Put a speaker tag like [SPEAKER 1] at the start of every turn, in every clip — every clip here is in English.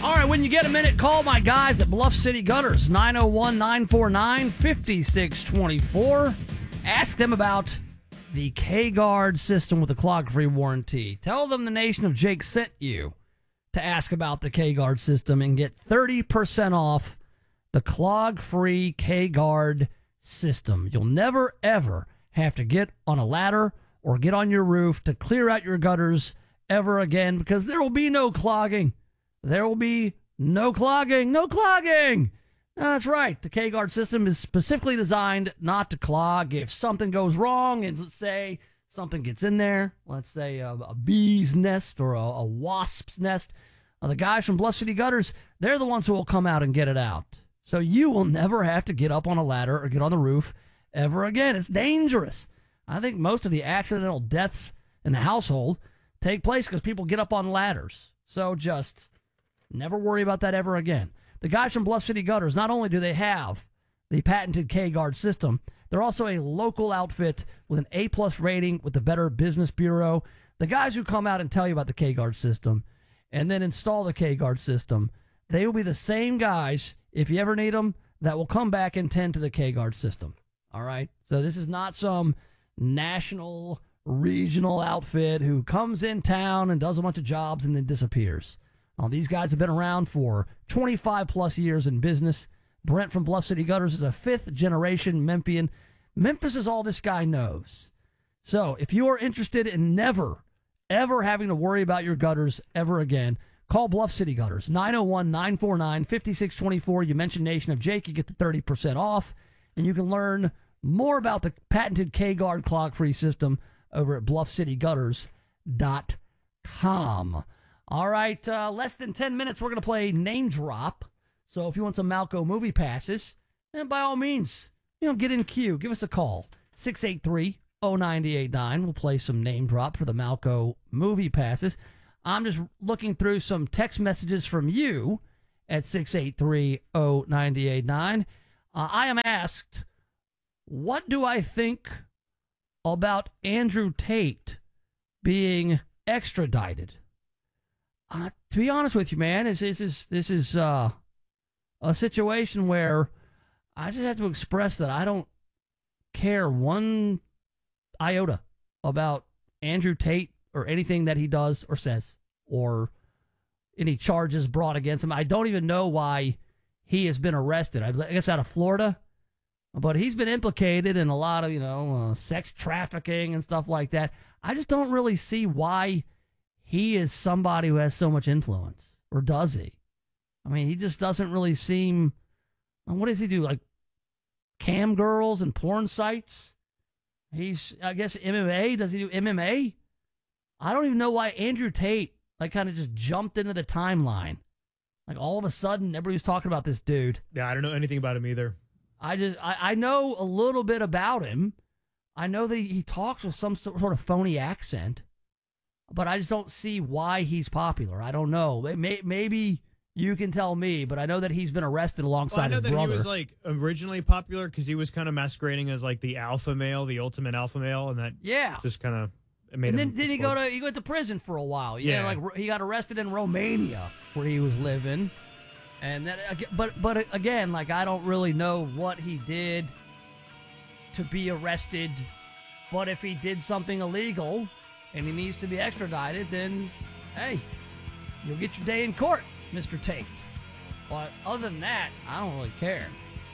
[SPEAKER 1] All right, when you get a minute, call my guys at Bluff City Gutters, 901-949-5624. Ask them about the K-Guard system with the clog-free warranty. Tell them the Nation of Jake sent you to ask about the K-Guard system and get 30% off the clog-free K-Guard system. You'll never, ever have to get on a ladder or get on your roof to clear out your gutters ever again, because there will be no clogging. There will be no clogging. No clogging! That's right. The K-Guard system is specifically designed not to clog. If something goes wrong, and let's say something gets in there, let's say a bee's nest or a wasp's nest, the guys from Bluff City Gutters, they're the ones who will come out and get it out. So you will never have to get up on a ladder or get on the roof ever again. It's dangerous. I think most of the accidental deaths in the household take place because people get up on ladders. So just never worry about that ever again. The guys from Bluff City Gutters, not only do they have the patented K-Guard system, they're also a local outfit with an A-plus rating with the Better Business Bureau. The guys who come out and tell you about the K-Guard system and then install the K-Guard system, they will be the same guys, if you ever need them, that will come back and tend to the K-Guard system. All right? So this is not some national, regional outfit who comes in town and does a bunch of jobs and then disappears. These guys have been around for 25-plus years in business. Brent from Bluff City Gutters is a fifth-generation Memphian. Memphis is all this guy knows. So if you are interested in never, ever having to worry about your gutters ever again, call Bluff City Gutters, 901-949-5624. You mention Nation of Jake, you get the 30% off, and you can learn more about the patented K-Guard clog-free system over at bluffcityguters.com. All right, less than 10 minutes, we're going to play Name Drop. So if you want some Malco movie passes, then by all means, get in queue. Give us a call, 683-0989. We'll play some Name Drop for the Malco movie passes. I'm just looking through some text messages from you at 683-0989. I am asked, what do I think about Andrew Tate being extradited? To be honest with you, man, this is a situation where I just have to express that I don't care one iota about Andrew Tate or anything that he does or says or any charges brought against him. I don't even know why he has been arrested. I guess out of Florida, but he's been implicated in a lot of, sex trafficking and stuff like that. I just don't really see why he is somebody who has so much influence, or does he? I mean, he just doesn't really seem. What does he do? Like cam girls and porn sites? He's, I guess, MMA. Does he do MMA? I don't even know why Andrew Tate kind of just jumped into the timeline. Like all of a sudden, everybody's talking about this dude.
[SPEAKER 2] Yeah, I don't know anything about him either.
[SPEAKER 1] I know a little bit about him. I know that he talks with some sort of phony accent. But I just don't see why he's popular. I don't know. Maybe you can tell me, but I know that he's been arrested alongside his brother.
[SPEAKER 2] I know that he was originally popular because he was kind of masquerading as the alpha male, the ultimate alpha male, and that just kind of made him. And then
[SPEAKER 1] he went to prison for a while. Yeah, he got arrested in Romania where he was living, and then but again, I don't really know what he did to be arrested. But if he did something illegal and he needs to be extradited, then, hey, you'll get your day in court, Mr. Tate. But other than that, I don't really care.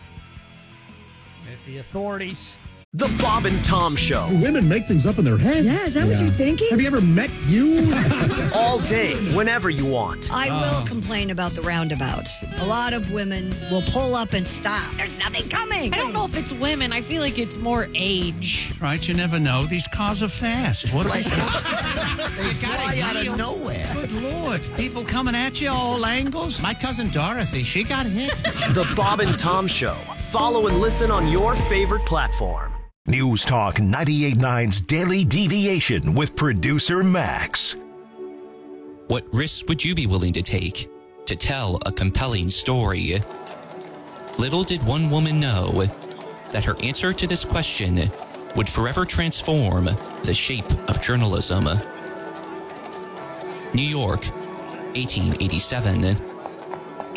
[SPEAKER 1] If the authorities...
[SPEAKER 3] The Bob and Tom Show.
[SPEAKER 4] Women make things up in their head.
[SPEAKER 5] Yeah, is that what you're thinking?
[SPEAKER 4] Have you ever met you?
[SPEAKER 3] All day, whenever you want.
[SPEAKER 5] I will complain about the roundabouts. A lot of women will pull up and stop. There's nothing coming.
[SPEAKER 6] I don't know if it's women. I feel like it's more age.
[SPEAKER 7] Right, you never know. These cars are fast. What
[SPEAKER 8] they fly out of nowhere.
[SPEAKER 7] Good Lord. People coming at you all angles. My cousin Dorothy, she got hit.
[SPEAKER 3] The Bob and Tom Show. Follow and listen on your favorite platform.
[SPEAKER 9] News Talk 98.9's Daily Deviation with producer Max.
[SPEAKER 10] What risks would you be willing to take to tell a compelling story? Little did one woman know that her answer to this question would forever transform the shape of journalism. New York, 1887.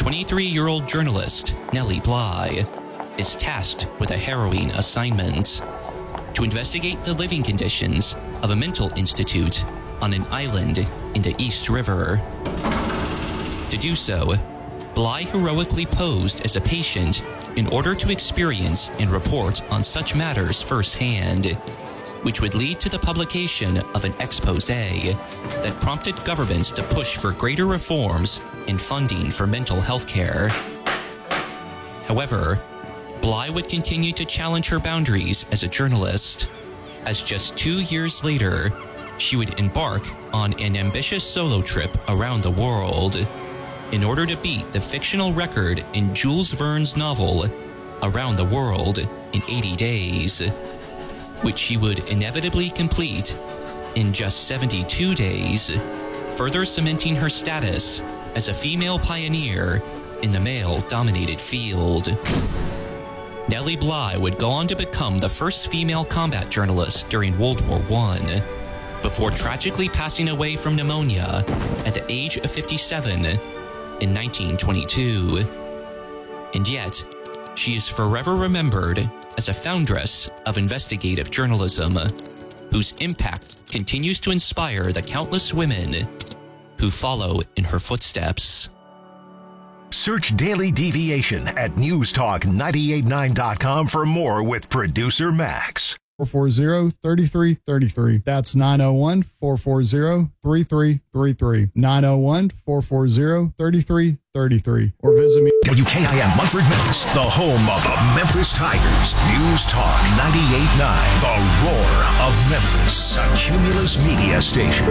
[SPEAKER 10] 23-year-old journalist Nellie Bly is tasked with a harrowing assignment to investigate the living conditions of a mental institute on an island in the East River. To do so, Bly heroically posed as a patient in order to experience and report on such matters firsthand, which would lead to the publication of an expose that prompted governments to push for greater reforms and funding for mental health care. However, Bly would continue to challenge her boundaries as a journalist, as just 2 years later, she would embark on an ambitious solo trip around the world in order to beat the fictional record in Jules Verne's novel Around the World in 80 Days, which she would inevitably complete in just 72 days, further cementing her status as a female pioneer in the male-dominated field. Nellie Bly would go on to become the first female combat journalist during World War I, before tragically passing away from pneumonia at the age of 57 in 1922. And yet, she is forever remembered as a foundress of investigative journalism, whose impact continues to inspire the countless women who follow in her footsteps.
[SPEAKER 9] Search Daily Deviation at newstalk989.com for more with producer Max.
[SPEAKER 11] 440-3333. That's 901-440-3333. 901-440-3333. Or visit me.
[SPEAKER 9] WKIM Munford, Memphis, the home of the Memphis Tigers. News Talk 98.9, the roar of Memphis. A Cumulus Media station.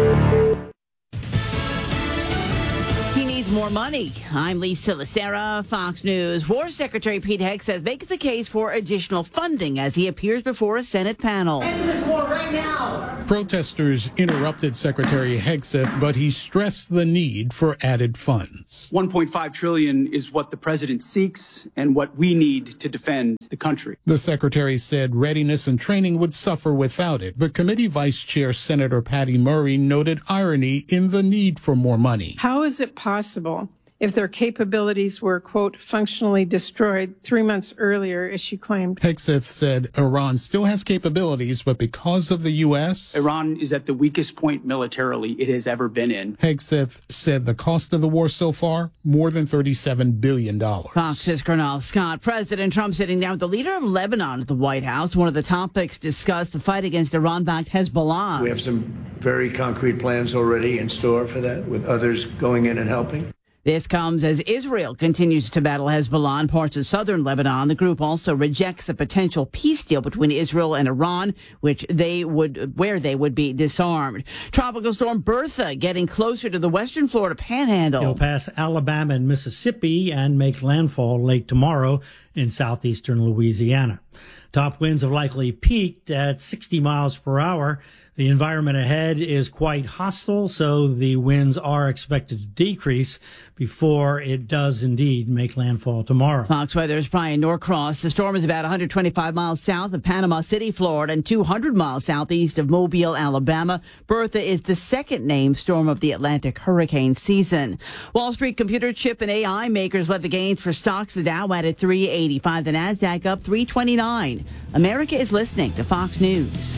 [SPEAKER 12] More money. I'm Lisa Lacera, Fox News. War Secretary Pete Hegseth makes the case for additional funding as he appears before a Senate panel.
[SPEAKER 13] End this war right now.
[SPEAKER 14] Protesters interrupted Secretary Hegseth, but he stressed the need for added funds.
[SPEAKER 15] $1.5 trillion is what the president seeks and what we need to defend the country.
[SPEAKER 14] The secretary said readiness and training would suffer without it, but committee vice chair Senator Patty Murray noted irony in the need for more money.
[SPEAKER 16] How is it possible if their capabilities were, quote, functionally destroyed 3 months earlier, as she claimed?
[SPEAKER 14] Hegseth said Iran still has capabilities, but because of the U.S.,
[SPEAKER 15] Iran is at the weakest point militarily it has ever been in.
[SPEAKER 14] Hegseth said the cost of the war so far, more than $37 billion.
[SPEAKER 12] Fox's Colonel Scott. President Trump sitting down with the leader of Lebanon at the White House. One of the topics discussed, the fight against Iran-backed Hezbollah.
[SPEAKER 17] We have some very concrete plans already in store for that, with others going in and helping.
[SPEAKER 12] This comes as Israel continues to battle Hezbollah in parts of southern Lebanon. The group also rejects a potential peace deal between Israel and Iran, where they would be disarmed. Tropical storm Bertha getting closer to the western Florida panhandle.
[SPEAKER 18] It'll pass Alabama and Mississippi and make landfall late tomorrow in southeastern Louisiana. Top winds have likely peaked at 60 miles per hour. The environment ahead is quite hostile, so the winds are expected to decrease before it does indeed make landfall tomorrow.
[SPEAKER 12] Fox Weather's Brian Norcross. The storm is about 125 miles south of Panama City, Florida, and 200 miles southeast of Mobile, Alabama. Bertha is the second named storm of the Atlantic hurricane season. Wall Street computer chip and AI makers led the gains for stocks. The Dow added 385, the Nasdaq up 329. America is listening to Fox News.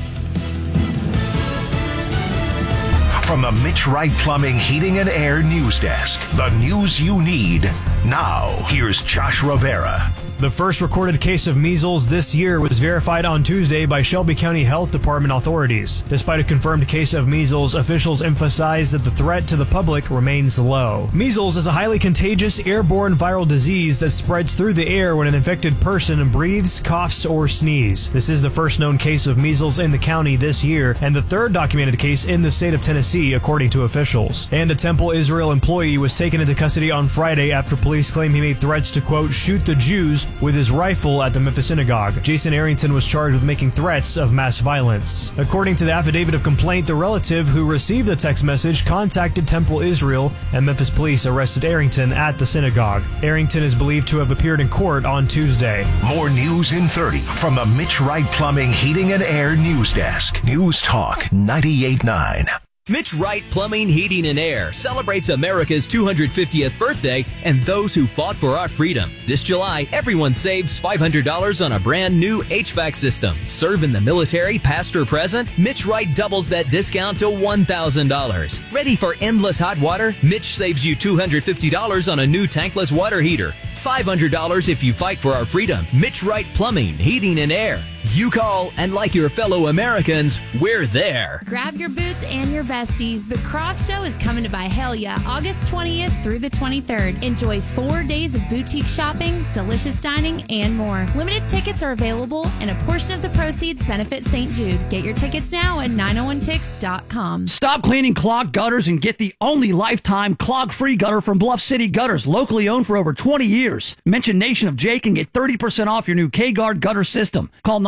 [SPEAKER 9] From the Mitch Wright Plumbing, Heating and Air News Desk, the news you need. Now, here's Josh Rivera.
[SPEAKER 2] The first recorded case of measles this year was verified on Tuesday by Shelby County Health Department authorities. Despite a confirmed case of measles, officials emphasize that the threat to the public remains low. Measles is a highly contagious airborne viral disease that spreads through the air when an infected person breathes, coughs, or sneezes. This is the first known case of measles in the county this year, and the third documented case in the state of Tennessee, according to officials. And a Temple Israel employee was taken into custody on Friday after police claim he made threats to, quote, shoot the Jews with his rifle at the Memphis synagogue. Jason Arrington was charged with making threats of mass violence. According to the affidavit of complaint, the relative who received the text message contacted Temple Israel, and Memphis police arrested Arrington at the synagogue. Arrington is believed to have appeared in court on Tuesday.
[SPEAKER 9] More news in 30 from the Mitch Wright Plumbing, Heating and Air News Desk. News Talk 98.9.
[SPEAKER 19] Mitch Wright Plumbing, Heating, and Air celebrates America's 250th birthday and those who fought for our freedom. This July, everyone saves $500 on a brand new HVAC system. Serve in the military, past or present? Mitch Wright doubles that discount to $1,000. Ready for endless hot water? Mitch saves you $250 on a new tankless water heater. $500 if you fight for our freedom. Mitch Wright Plumbing, Heating, and Air. You call, and like your fellow Americans, we're there.
[SPEAKER 20] Grab your boots and your besties. The Craft Show is coming to Byhalia August 20th through the 23rd. Enjoy 4 days of boutique shopping, delicious dining, and more. Limited tickets are available, and a portion of the proceeds benefit St. Jude. Get your tickets now at 901tix.com.
[SPEAKER 1] Stop cleaning clogged gutters and get the only lifetime clog-free gutter from Bluff City Gutters, locally owned for over 20 years. Mention Nation of Jake and get 30% off your new K-Guard gutter system. Call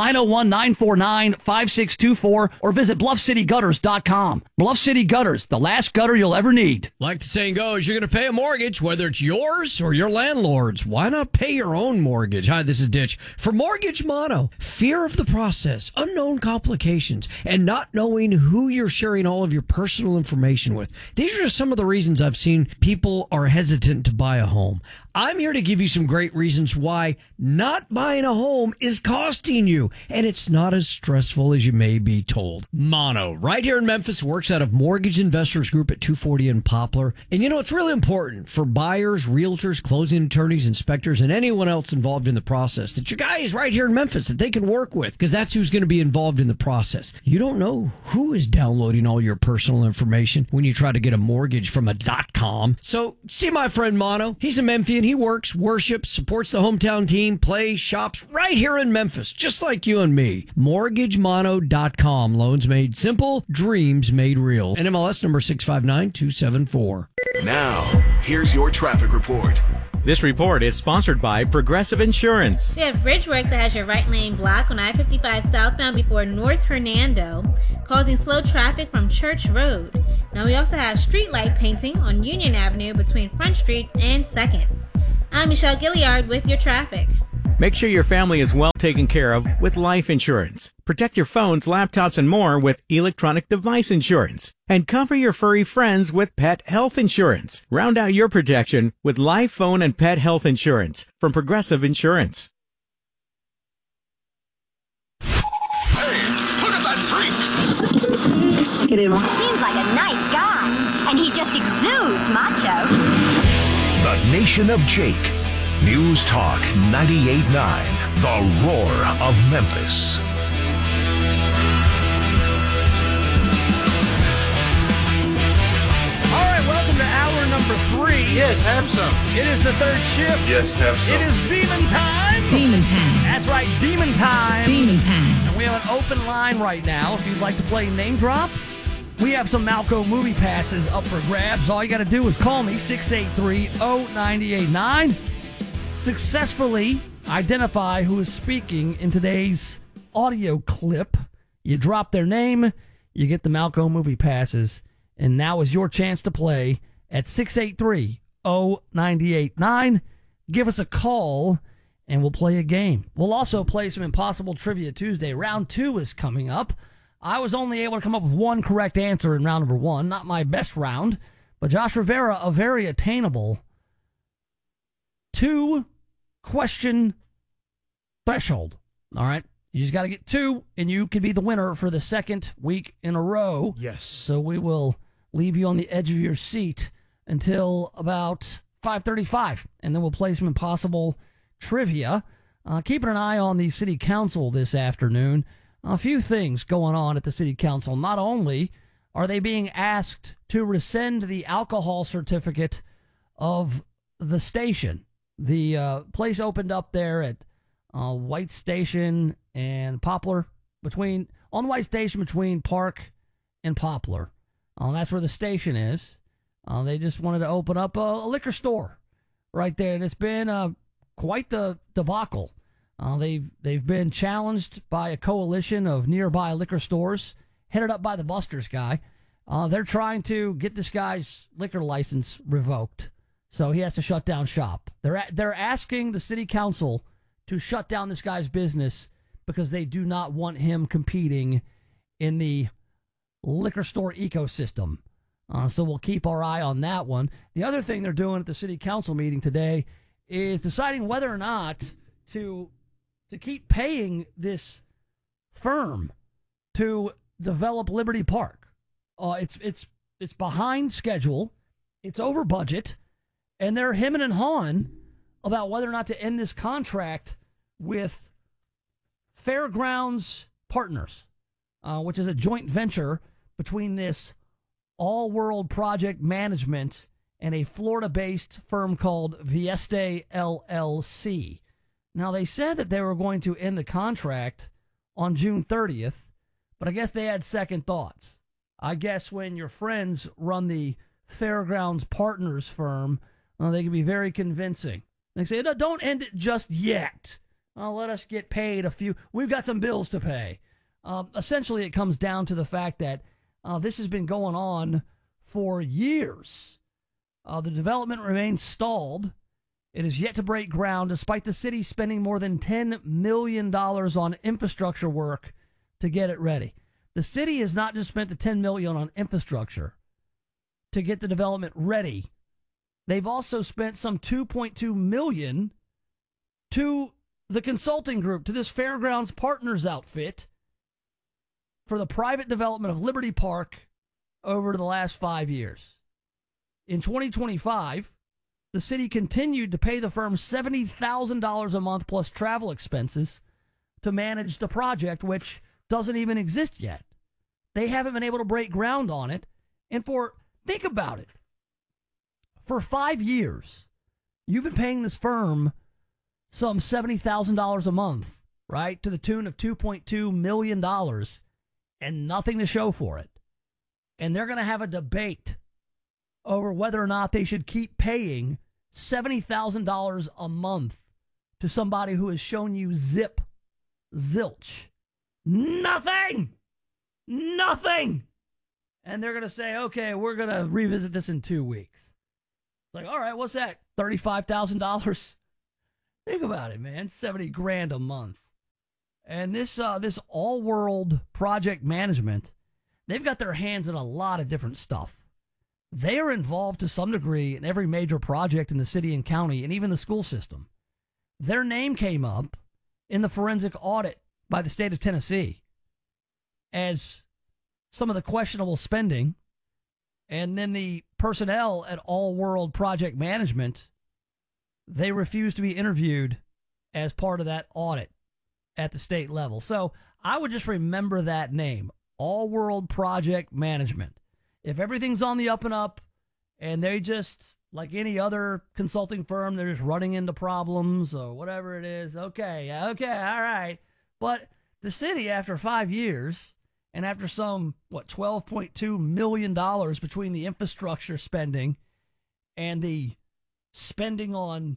[SPEAKER 1] 901-949-5624 or visit BluffCityGutters.com. Bluff City Gutters, the last gutter you'll ever need.
[SPEAKER 21] Like the saying goes, you're going to pay a mortgage, whether it's yours or your landlord's. Why not pay your own mortgage? Hi, this is Ditch. For Mortgage Mono, fear of the process, unknown complications, and not knowing who you're sharing all of your personal information with. These are just some of the reasons I've seen people are hesitant to buy a home. I'm here to give you some great reasons why not buying a home is costing you, and it's not as stressful as you may be told. Mono, right here in Memphis, works out of Mortgage Investors Group at 240 in Poplar. And you know, it's really important for buyers, realtors, closing attorneys, inspectors, and anyone else involved in the process that your guy is right here in Memphis that they can work with, because that's who's going to be involved in the process. You don't know who is downloading all your personal information when you try to get a mortgage from a .com. So see my friend Mono. He's a Memphian. He works, worships, supports the hometown team, plays, shops right here in Memphis, just like you and me. MortgageMono.com. Loans made simple, dreams made real. NMLS number 659274.
[SPEAKER 9] Now, here's your traffic report.
[SPEAKER 22] This report is sponsored by Progressive Insurance.
[SPEAKER 23] We have bridge work that has your right lane blocked on I-55 southbound before North Hernando, causing slow traffic from Church Road. Now we also have street light painting on Union Avenue between Front Street and 2nd. I'm Michelle Gilliard with your traffic.
[SPEAKER 22] Make sure your family is well taken care of with life insurance. Protect your phones, laptops, and more with electronic device insurance. And cover your furry friends with pet health insurance. Round out your protection with life, phone, and pet health insurance from Progressive Insurance.
[SPEAKER 9] Hey, look at that freak!
[SPEAKER 24] Seems like a nice guy, and he just exudes macho.
[SPEAKER 9] The Nation of Jake. News Talk 98.9, The Roar of Memphis.
[SPEAKER 1] All right, welcome to hour number 3.
[SPEAKER 25] Yes, have some.
[SPEAKER 1] It is the third shift.
[SPEAKER 25] Yes, have some.
[SPEAKER 1] It is demon time.
[SPEAKER 6] Demon time.
[SPEAKER 1] That's right, demon time.
[SPEAKER 6] Demon time.
[SPEAKER 1] And we have an open line right now. If you'd like to play Name Drop, we have some Malco movie passes up for grabs. All you got to do is call me, 683-0989. Successfully identify who is speaking in today's audio clip. You drop their name, you get the Malco movie passes, and now is your chance to play at 683-0989. Give us a call, and we'll play a game. We'll also play some Impossible Trivia Tuesday. Round 2 is coming up. I was only able to come up with one correct answer in round number 1. Not my best round, but Josh Rivera, a very attainable 2-question threshold. All right? You just got to get 2, and you could be the winner for the second week in a row.
[SPEAKER 2] Yes.
[SPEAKER 1] So we will leave you on the edge of your seat until about 5:35, and then we'll play some Impossible Trivia. Keeping an eye on the city council this afternoon. A few things going on at the city council. Not only are they being asked to rescind the alcohol certificate of the station. The place opened up there at White Station and Poplar, on White Station between Park and Poplar. That's where the station is. They just wanted to open up a liquor store right there, and it's been quite the debacle. They've been challenged by a coalition of nearby liquor stores, headed up by the Buster's guy. They're trying to get this guy's liquor license revoked, so he has to shut down shop. They're asking the city council to shut down this guy's business because they do not want him competing in the liquor store ecosystem. So we'll keep our eye on that one. The other thing they're doing at the city council meeting today is deciding whether or not to keep paying this firm to develop Liberty Park. It's behind schedule. It's over budget. And they're hemming and hawing about whether or not to end this contract with Fairgrounds Partners, which is a joint venture between this All World Project Management and a Florida-based firm called Vieste LLC. Now, they said that they were going to end the contract on June 30th, but I guess they had second thoughts. I guess when your friends run the Fairgrounds Partners firm, they can be very convincing. They say, no, don't end it just yet. Let us get paid a few. We've got some bills to pay. Essentially, it comes down to the fact that this has been going on for years. The development remains stalled. It is yet to break ground, despite the city spending more than $10 million on infrastructure work to get it ready. The city has not just spent the $10 million on infrastructure to get the development ready. They've also spent some $2.2 million to the consulting group, to this Fairgrounds Partners outfit, for the private development of Liberty Park over the last 5 years. In 2025, the city continued to pay the firm $70,000 a month plus travel expenses to manage the project, which doesn't even exist yet. They haven't been able to break ground on it. And think about it. For 5 years, you've been paying this firm some $70,000 a month, right, to the tune of $2.2 million, and nothing to show for it. And they're going to have a debate over whether or not they should keep paying $70,000 a month to somebody who has shown you zilch. Nothing! And they're going to say, okay, we're going to revisit this in 2 weeks. It's like, all right, what's that? $35,000? Think about it, man. $70,000 a month. And this All World Project Management, they've got their hands in a lot of different stuff. They are involved to some degree in every major project in the city and county, and even the school system. Their name came up in the forensic audit by the state of Tennessee as some of the questionable spending, and then the personnel at All World Project Management, they refused to be interviewed as part of that audit at the state level. So I would just remember that name, All World Project Management. If everything's on the up and up, and they just, like any other consulting firm, they're just running into problems or whatever it is, okay, all right. But the city, after 5 years, and after some, $12.2 million between the infrastructure spending and the spending on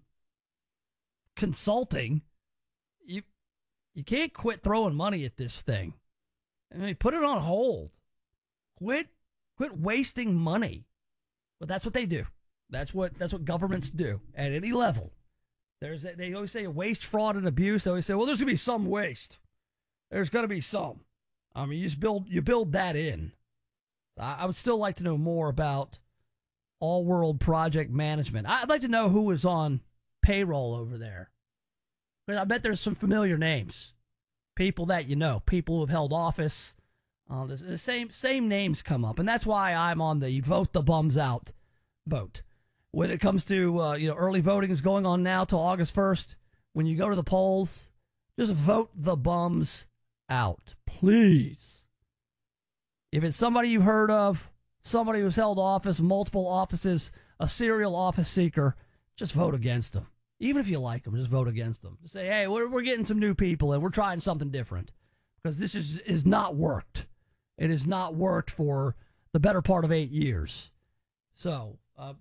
[SPEAKER 1] consulting, you can't quit throwing money at this thing. I mean, put it on hold. Quit wasting money. But that's what they do. That's what governments do at any level. They always say waste, fraud, and abuse. They always say, well, there's going to be some waste. There's going to be some. I mean, you build that in. I would still like to know more about All World Project Management. I'd like to know who was on payroll over there. Because I bet there's some familiar names. People that you know. People who have held office. The same names come up. And that's why I'm on the vote the bums out vote. When it comes to, early voting is going on now till August 1st. When you go to the polls, just vote the bums out, please. If it's somebody you've heard of, somebody who's held office, multiple offices, a serial office seeker, just vote against them. Even if you like them, just vote against them. Just say, hey, we're getting some new people and we're trying something different. Because this is not worked. It has not worked for the better part of 8 years. So,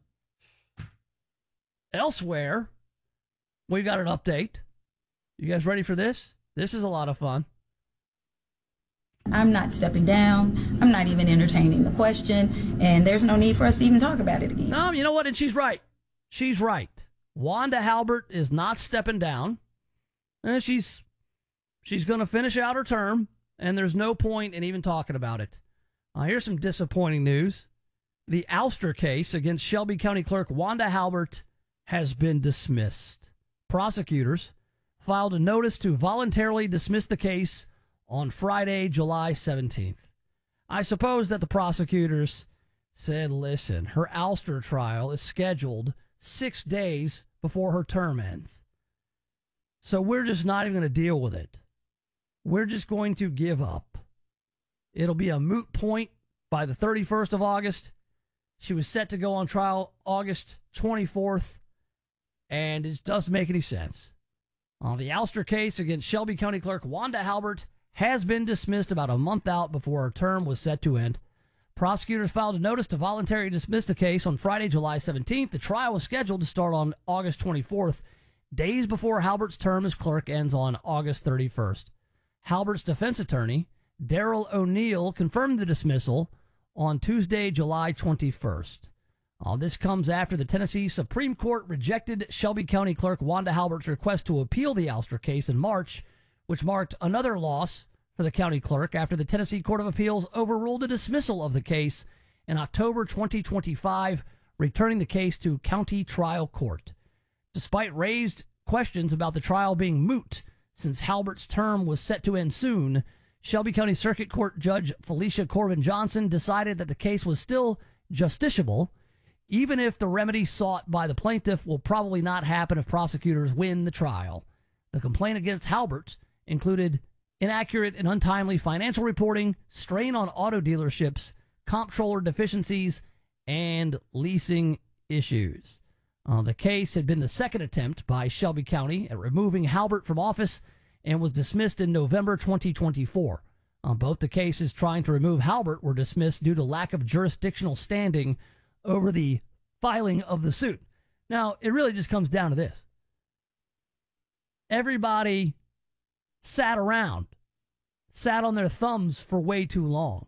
[SPEAKER 1] elsewhere, we got an update. You guys ready for this? This is a lot of fun.
[SPEAKER 4] I'm not stepping down. I'm not even entertaining the question. And there's no need for us to even talk about it again.
[SPEAKER 1] No, you know what? And she's right. She's right. Wanda Halbert is not stepping down. And she's going to finish out her term. And there's no point in even talking about it. Here's some disappointing news. The ouster case against Shelby County Clerk Wanda Halbert has been dismissed. Prosecutors filed a notice to voluntarily dismiss the case on Friday, July 17th. I suppose that the prosecutors said, listen, her ouster trial is scheduled 6 days before her term ends. So we're just not even going to deal with it. We're just going to give up. It'll be a moot point by the 31st of August. She was set to go on trial August 24th, and it doesn't make any sense. The ouster case against Shelby County Clerk Wanda Halbert has been dismissed about a month out before her term was set to end. Prosecutors filed a notice to voluntarily dismiss the case on Friday, July 17th. The trial was scheduled to start on August 24th, days before Halbert's term as clerk ends on August 31st. Halbert's defense attorney, Daryl O'Neill, confirmed the dismissal on Tuesday, July 21st. This comes after the Tennessee Supreme Court rejected Shelby County Clerk Wanda Halbert's request to appeal the ouster case in March, which marked another loss for the county clerk after the Tennessee Court of Appeals overruled the dismissal of the case in October 2025, returning the case to county trial court. Despite raised questions about the trial being moot since Halbert's term was set to end soon, Shelby County Circuit Court Judge Felicia Corbin Johnson decided that the case was still justiciable, even if the remedy sought by the plaintiff will probably not happen if prosecutors win the trial. The complaint against Halbert included inaccurate and untimely financial reporting, strain on auto dealerships, comptroller deficiencies, and leasing issues. The case had been the second attempt by Shelby County at removing Halbert from office and was dismissed in November 2024. Both the cases trying to remove Halbert were dismissed due to lack of jurisdictional standing over the filing of the suit. Now, it really just comes down to this. Everybody sat on their thumbs for way too long.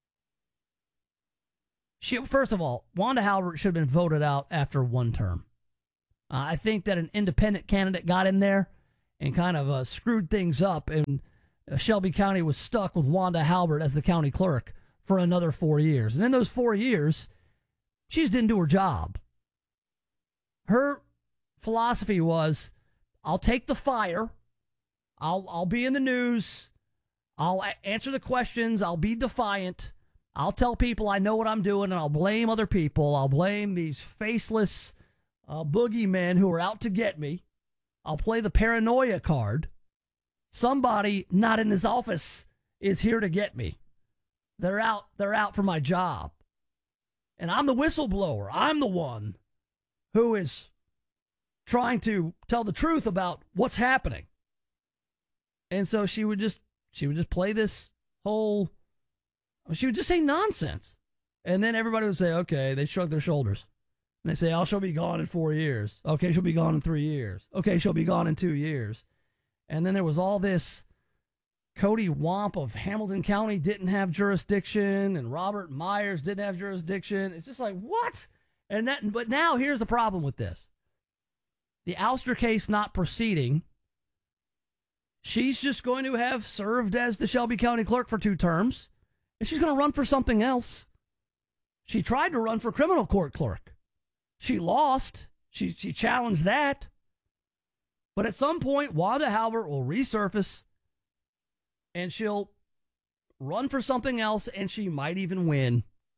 [SPEAKER 1] First of all, Wanda Halbert should have been voted out after one term. I think that an independent candidate got in there and kind of screwed things up, and Shelby County was stuck with Wanda Halbert as the county clerk for another 4 years. And in those 4 years, she just didn't do her job. Her philosophy was, I'll take the fire, I'll be in the news, I'll answer the questions, I'll be defiant, I'll tell people I know what I'm doing, and I'll blame other people. I'll blame these faceless boogeymen who are out to get me. I'll play the paranoia card. Somebody not in this office is here to get me. They're out for my job. And I'm the whistleblower. I'm the one who is trying to tell the truth about what's happening. And so she would just play this whole, she would just say nonsense. And then everybody would say, okay, they shrug their shoulders. And they say, oh, she'll be gone in 4 years. Okay, she'll be gone in 3 years. Okay, she'll be gone in 2 years. And then there was all this Cody Womp of Hamilton County didn't have jurisdiction, and Robert Myers didn't have jurisdiction. It's just like, what? But now here's the problem with this. The ouster case not proceeding, she's just going to have served as the Shelby County clerk for 2 terms, and she's going to run for something else. She tried to run for criminal court clerk. She lost. She challenged that. But at some point, Wanda Halbert will resurface, and she'll run for something else, and she might even win.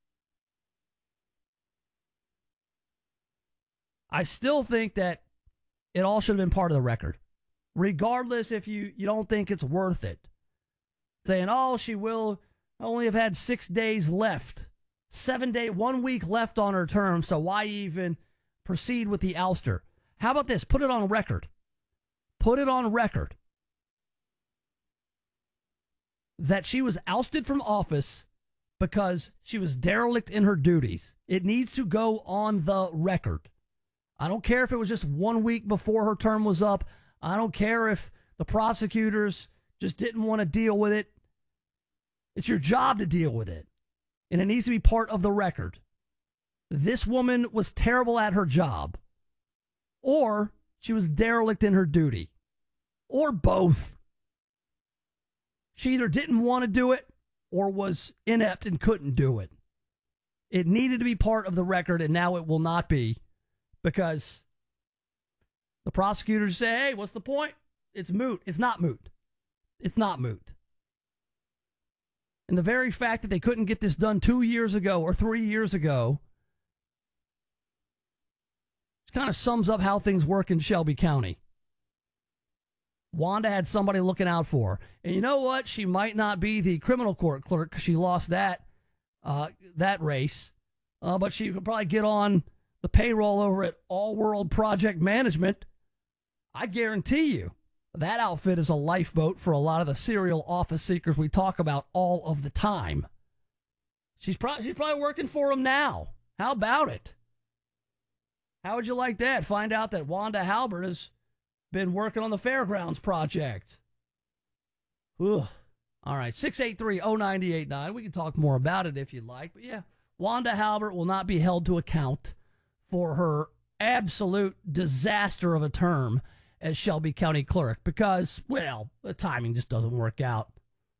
[SPEAKER 1] I still think that it all should have been part of the record, regardless if you don't think it's worth it. Saying, oh, she will only have had 6 days left, 1 week left on her term, so why even proceed with the ouster? How about this? Put it on record. Put it on record that she was ousted from office because she was derelict in her duties. It needs to go on the record. I don't care if it was just 1 week before her term was up. I don't care if the prosecutors just didn't want to deal with it. It's your job to deal with it. And it needs to be part of the record. This woman was terrible at her job. Or she was derelict in her duty. Or both. She either didn't want to do it, or was inept and couldn't do it. It needed to be part of the record, and now it will not be, because the prosecutors say, hey, what's the point? It's moot. It's not moot. It's not moot. And the very fact that they couldn't get this done 2 years ago or 3 years ago kind of sums up how things work in Shelby County. Wanda had somebody looking out for her. And you know what? She might not be the criminal court clerk because she lost that race. But she could probably get on the payroll over at All World Project Management. I guarantee you that outfit is a lifeboat for a lot of the serial office seekers we talk about all of the time. She's probably working for them now. How about it? How would you like that? Find out that Wanda Halbert has been working on the Fairgrounds project. Ugh. All right, 683-0989. We can talk more about it if you'd like. But yeah, Wanda Halbert will not be held to account for her absolute disaster of a term as Shelby County Clerk because, well, the timing just doesn't work out.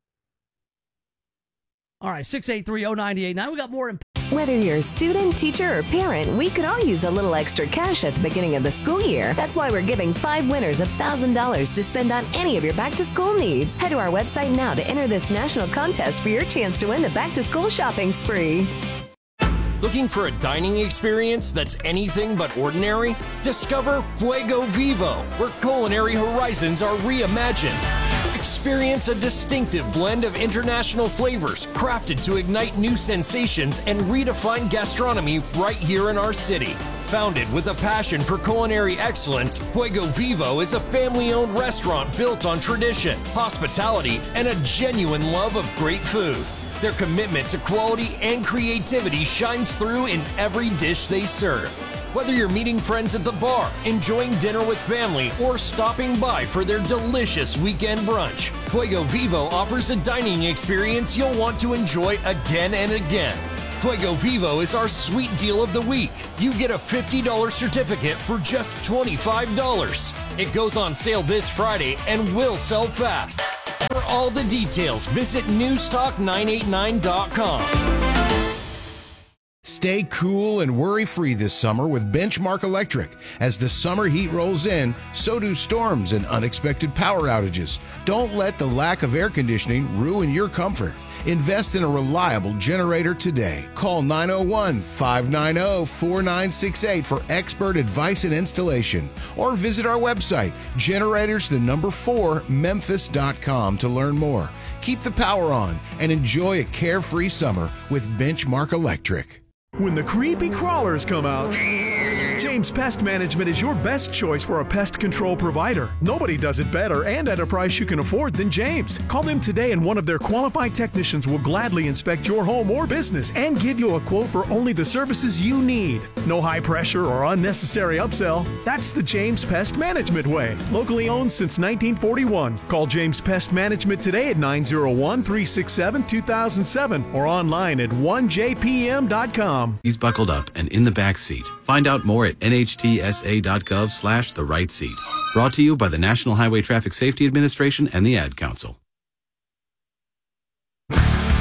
[SPEAKER 1] All right, 683-0989. We got more in.
[SPEAKER 3] Whether you're a student, teacher, or parent, we could all use a little extra cash at the beginning of the school year. That's why we're giving 5 winners $1,000 to spend on any of your back-to-school needs. Head to our website now to enter this national contest for your chance to win the back-to-school shopping spree.
[SPEAKER 5] Looking for a dining experience that's anything but ordinary? Discover Fuego Vivo, where culinary horizons are reimagined. Experience a distinctive blend of international flavors crafted to ignite new sensations and redefine gastronomy right here in our city. Founded with a passion for culinary excellence, Fuego Vivo is a family-owned restaurant built on tradition, hospitality, and a genuine love of great food. Their commitment to quality and creativity shines through in every dish they serve. Whether you're meeting friends at the bar, enjoying dinner with family, or stopping by for their delicious weekend brunch, Fuego Vivo offers a dining experience you'll want to enjoy again and again. Fuego Vivo is our sweet deal of the week. You get a $50 certificate for just $25. It goes on sale this Friday and will sell fast. For all the details, visit newstalk989.com.
[SPEAKER 7] Stay cool and worry-free this summer with Benchmark Electric. As the summer heat rolls in, so do storms and unexpected power outages. Don't let the lack of air conditioning ruin your comfort. Invest in a reliable generator today. Call 901-590-4968 for expert advice and installation. Or visit our website, generators4memphis.com to learn more. Keep the power on and enjoy a carefree summer with Benchmark Electric.
[SPEAKER 8] When the creepy crawlers come out, James Pest Management is your best choice for a pest control provider. Nobody does it better and at a price you can afford than James. Call them today and one of their qualified technicians will gladly inspect your home or business and give you a quote for only the services you need. No high pressure or unnecessary upsell. That's the James Pest Management way. Locally owned since 1941. Call James Pest Management today at 901-367-2007 or online at 1jpm.com.
[SPEAKER 25] He's buckled up and in the back seat. Find out more at nhtsa.gov/the right seat. Brought to you by the National Highway Traffic Safety Administration and the Ad Council.
[SPEAKER 1] All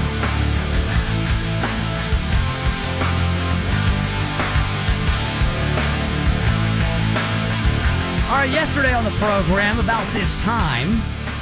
[SPEAKER 1] right, yesterday on the program, about this time,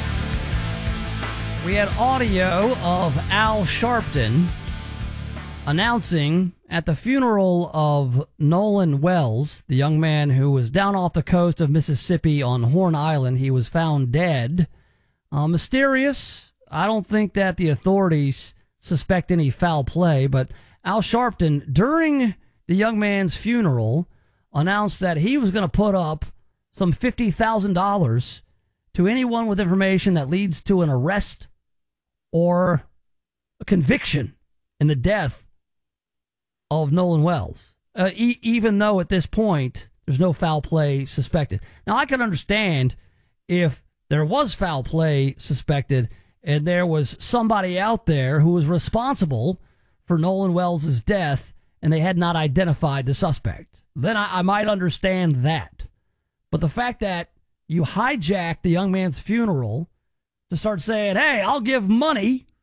[SPEAKER 1] we had audio of Al Sharpton announcing at the funeral of Nolan Wells, the young man who was down off the coast of Mississippi on Horn Island. He was found dead. Mysterious. I don't think that the authorities suspect any foul play, but Al Sharpton, during the young man's funeral, announced that he was going to put up some $50,000 to anyone with information that leads to an arrest or a conviction in the death of Nolan Wells, even though at this point there's no foul play suspected. Now, I can understand if there was foul play suspected and there was somebody out there who was responsible for Nolan Wells' death and they had not identified the suspect. Then I might understand that. But the fact that you hijacked the young man's funeral to start saying, hey, I'll give money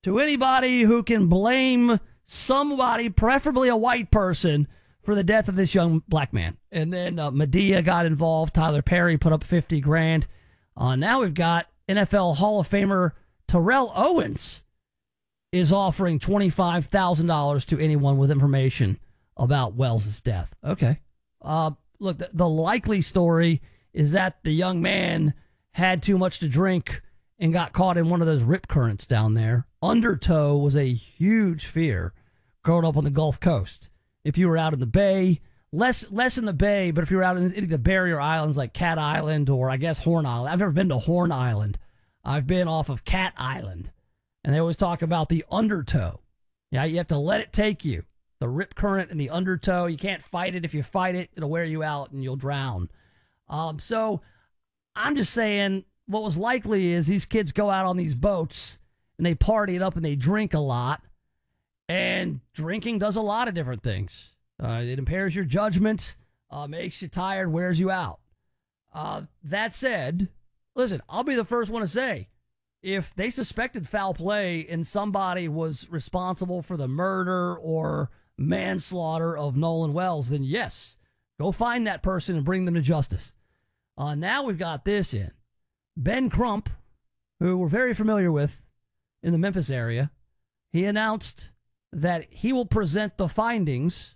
[SPEAKER 1] to anybody who can blame somebody, preferably a white person, for the death of this young black man. And then Medea got involved. Tyler Perry put up $50,000. Now we've got NFL Hall of Famer Terrell Owens is offering $25,000 to anyone with information about Wells' death. Okay. Look, the likely story is that the young man had too much to drink and got caught in one of those rip currents down there. Undertow was a huge fear growing up on the Gulf Coast. If you were out in the Bay, less in the Bay, but if you were out in any of the barrier islands like Cat Island or I guess Horn Island. I've never been to Horn Island. I've been off of Cat Island. And they always talk about the undertow. Yeah, you have to let it take you. The rip current and the undertow. You can't fight it. If you fight it, it'll wear you out and you'll drown. So I'm just saying what was likely is these kids go out on these boats and they party it up and they drink a lot. And drinking does a lot of different things. It impairs your judgment, makes you tired, wears you out. That said, listen, I'll be the first one to say, if they suspected foul play and somebody was responsible for the murder or manslaughter of Nolan Wells, then yes, go find that person and bring them to justice. Now we've got this in. Ben Crump, who we're very familiar with in the Memphis area, he announced that he will present the findings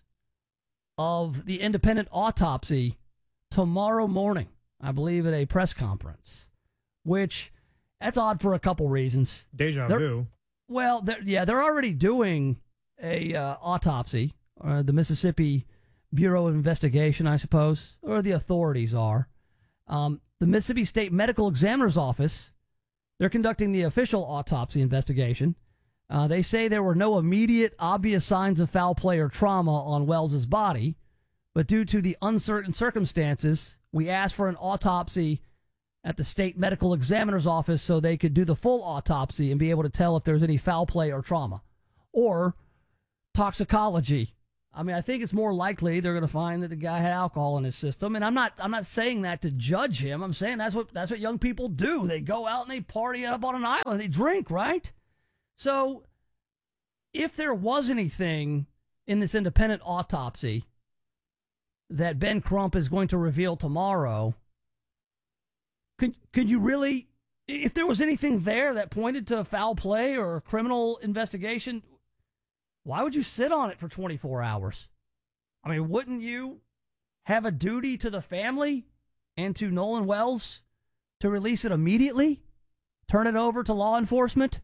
[SPEAKER 1] of the independent autopsy tomorrow morning, I believe at a press conference, which that's odd for a couple reasons.
[SPEAKER 2] Deja vu.
[SPEAKER 1] Well, they're already doing a autopsy, the Mississippi Bureau of Investigation, I suppose, or the authorities are. The Mississippi State Medical Examiner's Office, they're conducting the official autopsy investigation. They say there were no immediate, obvious signs of foul play or trauma on Wells's body, but due to the uncertain circumstances, we asked for an autopsy at the State Medical Examiner's Office so they could do the full autopsy and be able to tell if there's any foul play or trauma. Or toxicology. I mean, I think it's more likely they're going to find that the guy had alcohol in his system, and I'm not saying that to judge him. I'm saying that's what young people do. They go out and they party up on an island. They drink, right? So, if there was anything in this independent autopsy that Ben Crump is going to reveal tomorrow, could you really, if there was anything there that pointed to foul play or a criminal investigation, why would you sit on it for 24 hours? I mean, wouldn't you have a duty to the family and to Nolan Wells to release it immediately? Turn it over to law enforcement?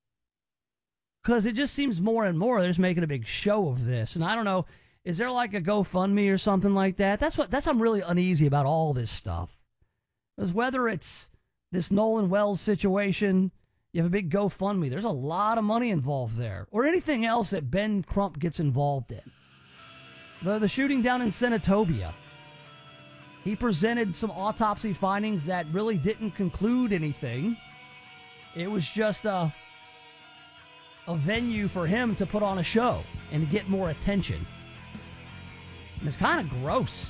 [SPEAKER 1] Because it just seems more and more they're just making a big show of this. And I don't know, is there like a GoFundMe or something like that? That's I'm really uneasy about all this stuff. Because whether it's this Nolan Wells situation, you have a big GoFundMe, there's a lot of money involved there. Or anything else that Ben Crump gets involved in. The shooting down in Senatobia. He presented some autopsy findings that really didn't conclude anything. It was just a venue for him to put on a show and get more attention. And it's kind of gross.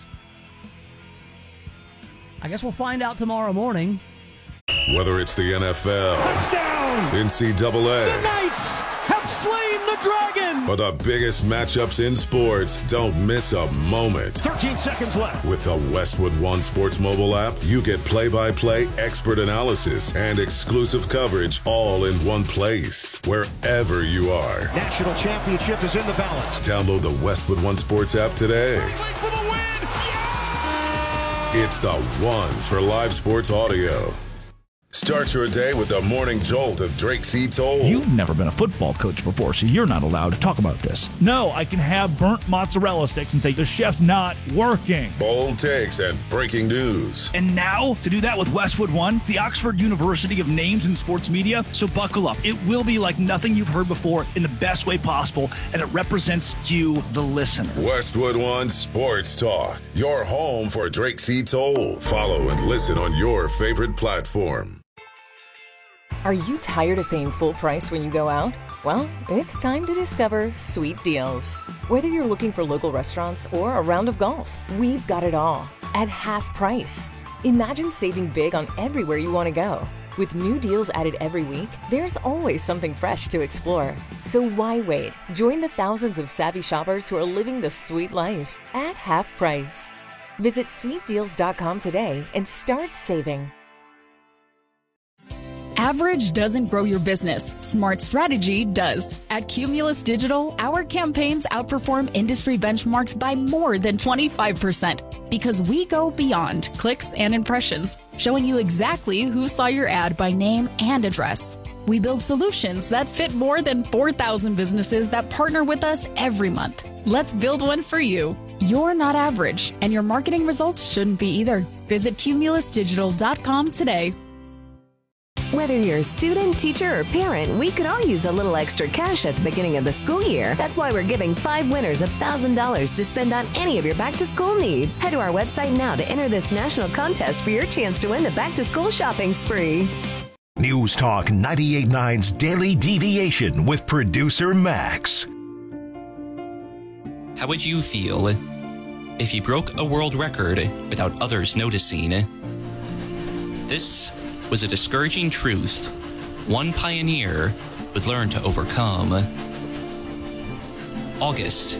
[SPEAKER 1] I guess we'll find out tomorrow morning.
[SPEAKER 10] Whether it's the NFL, touchdown, NCAA,
[SPEAKER 11] the Knights have slain the dragon,
[SPEAKER 10] or the biggest matchups in sports, don't miss a moment.
[SPEAKER 11] 13 seconds left.
[SPEAKER 10] With the Westwood One Sports mobile app, you get play-by-play expert analysis and exclusive coverage all in one place, wherever you are.
[SPEAKER 11] National championship is in the balance.
[SPEAKER 10] Download the Westwood One Sports app today.
[SPEAKER 11] For the win! Yeah!
[SPEAKER 10] It's the one for live sports audio. Start your day with the morning jolt of Drake C. Toll.
[SPEAKER 13] You've never been a football coach before, so you're not allowed to talk about this. No, I can have burnt mozzarella sticks and say the chef's not working.
[SPEAKER 10] Bold takes and breaking news.
[SPEAKER 13] And now, to do that with Westwood One, the Oxford University of Names in Sports Media, so buckle up. It will be like nothing you've heard before in the best way possible, and it represents you, the listener.
[SPEAKER 10] Westwood One Sports Talk, your home for Drake C. Toll. Follow and listen on your favorite platform.
[SPEAKER 15] Are you tired of paying full price when you go out? Well, it's time to discover Sweet Deals. Whether you're looking for local restaurants or a round of golf, we've got it all at half price. Imagine saving big on everywhere you want to go. With new deals added every week, there's always something fresh to explore. So why wait? Join the thousands of savvy shoppers who are living the sweet life at half price. Visit sweetdeals.com today and start saving.
[SPEAKER 12] Average doesn't grow your business. Smart strategy does. At Cumulus Digital, our campaigns outperform industry benchmarks by more than 25% because we go beyond clicks and impressions, showing you exactly who saw your ad by name and address. We build solutions that fit more than 4,000 businesses that partner with us every month. Let's build one for you. You're not average, and your marketing results shouldn't be either. Visit cumulusdigital.com today.
[SPEAKER 3] Whether you're a student, teacher, or parent, we could all use a little extra cash at the beginning of the school year. That's why we're giving 5 winners $1,000 to spend on any of your back-to-school needs. Head to our website now to enter this national contest for your chance to win the back-to-school shopping spree.
[SPEAKER 9] News Talk 98.9's Daily Deviation with producer Max.
[SPEAKER 14] How would you feel if you broke a world record without others noticing? This was a discouraging truth one pioneer would learn to overcome. August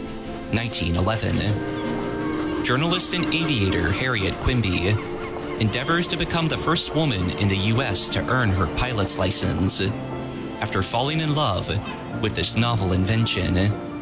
[SPEAKER 14] 1911. Journalist and aviator Harriet Quimby endeavors to become the first woman in the U.S. to earn her pilot's license after falling in love with this novel invention.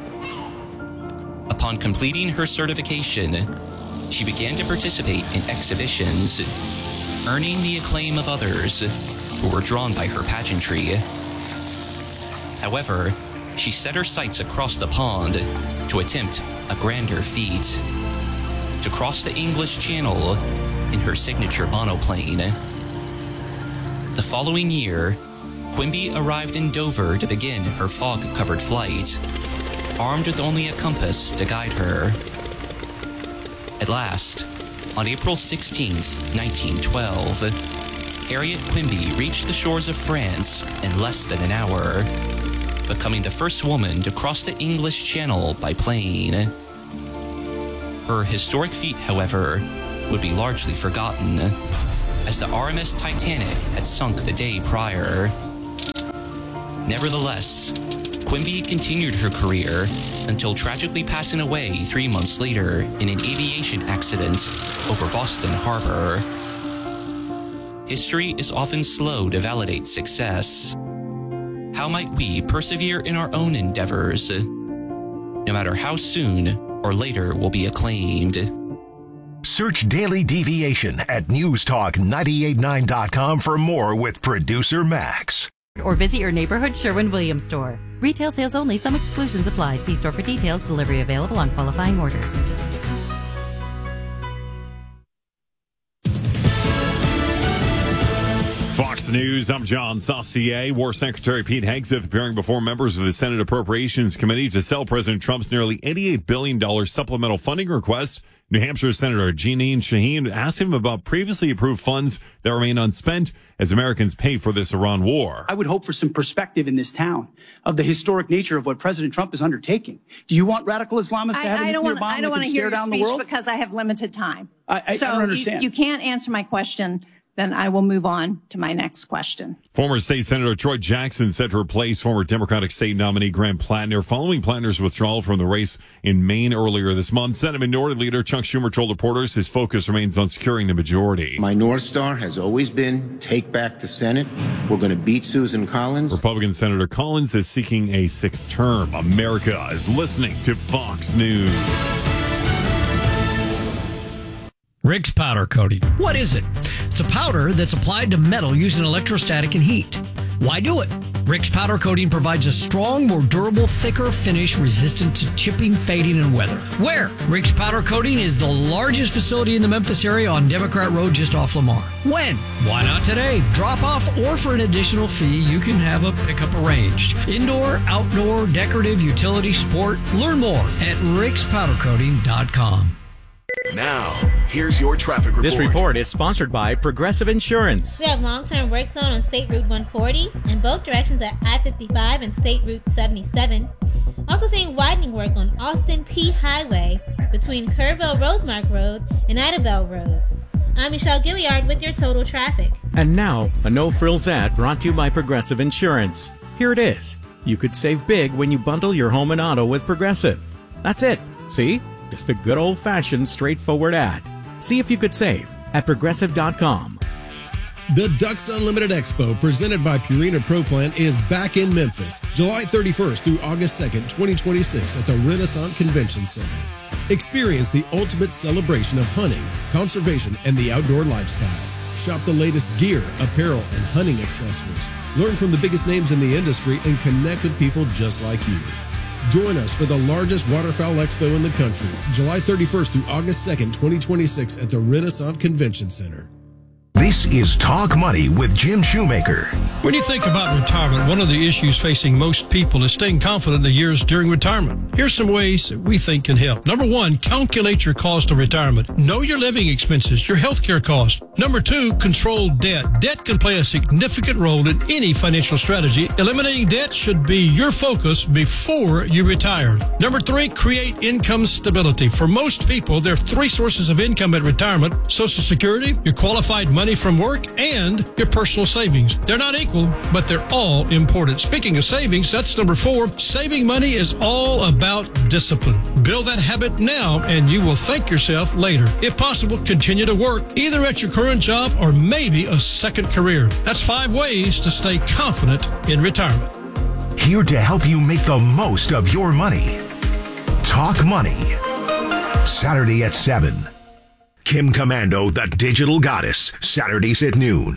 [SPEAKER 14] Upon completing her certification, she began to participate in exhibitions, earning the acclaim of others who were drawn by her pageantry. However, she set her sights across the pond to attempt a grander feat: to cross the English Channel in her signature monoplane. The following year, Quimby arrived in Dover to begin her fog-covered flight, armed with only a compass to guide her. At last, on April 16, 1912, Harriet Quimby reached the shores of France in less than an hour, becoming the first woman to cross the English Channel by plane. Her historic feat, however, would be largely forgotten, as the RMS Titanic had sunk the day prior. Nevertheless, Quimby continued her career until tragically passing away 3 months later in an aviation accident over Boston Harbor. History is often slow to validate success. How might we persevere in our own endeavors, no matter how soon or later we'll be acclaimed?
[SPEAKER 9] Search Daily Deviation at newstalk989.com for more with producer Max.
[SPEAKER 16] Or visit your neighborhood Sherwin-Williams store. Retail sales only. Some exclusions apply. See store for details. Delivery available on qualifying orders.
[SPEAKER 17] Fox News, I'm John Saucier. War Secretary Pete Hegseth appearing before members of the Senate Appropriations Committee to sell President Trump's nearly $88 billion supplemental funding request. New Hampshire Senator Jeanine Shaheen asked him about previously approved funds that remain unspent as Americans pay for this Iran war.
[SPEAKER 18] I would hope for some perspective in this town of the historic nature of what President Trump is undertaking. Do you want radical Islamists to have a nuclear bomb that can stare down the world?
[SPEAKER 26] Because I have limited time.
[SPEAKER 18] I don't understand.
[SPEAKER 26] If you can't answer my question, then I will move on to my next question.
[SPEAKER 17] Former State Senator Troy Jackson set to replace former Democratic state nominee Graham Plattner following Plattner's withdrawal from the race in Maine earlier this month. Senate Minority Leader Chuck Schumer told reporters his focus remains on securing the majority.
[SPEAKER 27] My North Star has always been take back the Senate. We're going to beat Susan Collins.
[SPEAKER 17] Republican Senator Collins is seeking a 6th term. America is listening to Fox News.
[SPEAKER 21] Rick's powder coating. What is it? It's a powder that's applied to metal using electrostatic and heat. Why do it? Rick's powder coating provides a strong, more durable, thicker finish resistant to chipping, fading, and weather. Where? Rick's powder coating is the largest facility in the Memphis area on Democrat Road just off Lamar. When? Why not today? Drop off or for an additional fee, you can have a pickup arranged. Indoor, outdoor, decorative, utility, sport. Learn more at rickspowdercoating.com.
[SPEAKER 9] Now, here's your traffic report.
[SPEAKER 22] This report is sponsored by Progressive Insurance.
[SPEAKER 23] We have long-term work zone on State Route 140 in both directions at I-55 and State Route 77. Also seeing widening work on Austin P Highway between Kerrville Rosemark Road and Idabel Road. I'm Michelle Gilliard with your Total Traffic.
[SPEAKER 22] And now, a no-frills ad brought to you by Progressive Insurance. Here it is. You could save big when you bundle your home and auto with Progressive. That's it. See? Just a good old-fashioned, straightforward ad. See if you could save at Progressive.com.
[SPEAKER 4] The Ducks Unlimited Expo, presented by Purina Pro Plan, is back in Memphis, July 31st through August 2nd, 2026 at the Renaissance Convention Center. Experience the ultimate celebration of hunting, conservation, and the outdoor lifestyle. Shop the latest gear, apparel, and hunting accessories. Learn from the biggest names in the industry and connect with people just like you. Join us for the largest waterfowl expo in the country, July 31st through August 2nd, 2026 at the Renaissance Convention Center.
[SPEAKER 9] This is Talk Money with Jim Shoemaker.
[SPEAKER 5] When you think about retirement, one of the issues facing most people is staying confident in the years during retirement. Here's some ways that we think can help. Number one, calculate your cost of retirement. Know your living expenses, your health care costs. Number two, control debt. Debt can play a significant role in any financial strategy. Eliminating debt should be your focus before you retire. Number three, create income stability. For most people, there are three sources of income at retirement: Social Security, your qualified money from work, and your personal savings. They're not equal, but they're all important. Speaking of savings, that's number four. Saving money is all about discipline. Build that habit now, and you will thank yourself later. If possible, continue to work, either at your current job or maybe a second career. That's 5 ways to stay confident in retirement.
[SPEAKER 9] Here to help you make the most of your money. Talk Money. Saturday at 7. Kim Commando, the Digital Goddess, Saturdays at noon.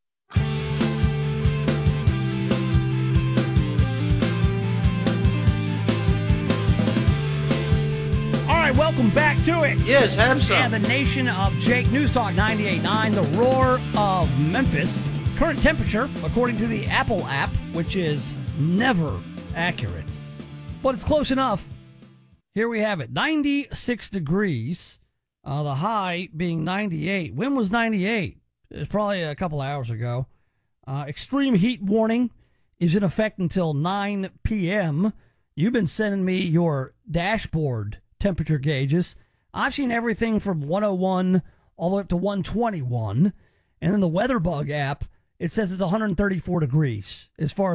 [SPEAKER 1] All right, welcome back to it.
[SPEAKER 6] Yes, have some.
[SPEAKER 1] And the Nation of Jake, News Talk 98.9, the Roar of Memphis. Current temperature, according to the Apple app, which is never accurate, but it's close enough. Here we have it, 96 degrees. The high being 98. When was 98? It's probably a couple hours ago. Extreme heat warning is in effect until 9 p.m. You've been sending me your dashboard temperature gauges. I've seen everything from 101 all the way up to 121. And then the WeatherBug app, it says it's 134 degrees as far as